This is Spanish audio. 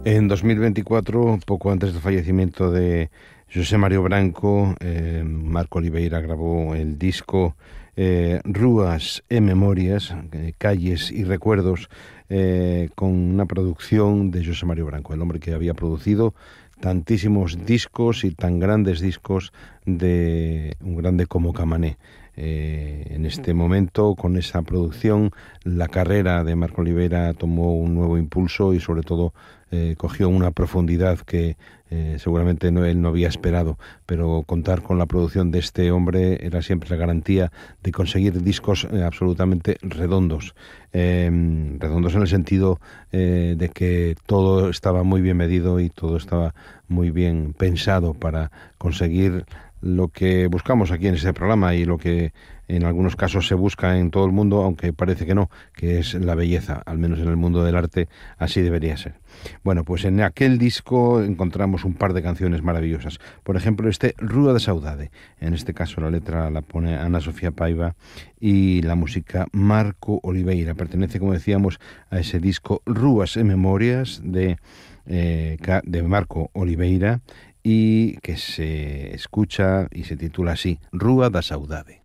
En 2024, poco antes del fallecimiento de José Mario Branco, Marco Oliveira grabó el disco Rúas e Memorias, Calles y Recuerdos, con una producción de José Mario Branco, el hombre que había producido tantísimos discos y tan grandes discos de un grande como Camané. En este momento, con esa producción, la carrera de Marco Oliveira tomó un nuevo impulso y sobre todo cogió una profundidad que seguramente él no había esperado, pero contar con la producción de este hombre era siempre la garantía de conseguir discos absolutamente redondos. Redondos en el sentido de que todo estaba muy bien medido y todo estaba muy bien pensado para conseguir lo que buscamos aquí en este programa y lo que en algunos casos se busca en todo el mundo, aunque parece que no, que es la belleza, al menos en el mundo del arte así debería ser. Bueno, pues en aquel disco encontramos un par de canciones maravillosas. Por ejemplo, este Rúa da Saudade. En este caso la letra la pone Ana Sofía Paiva y la música Marco Oliveira. Pertenece, como decíamos, a ese disco Rúas e Memorias de Marco Oliveira, y que se escucha y se titula así, Rúa da Saudade.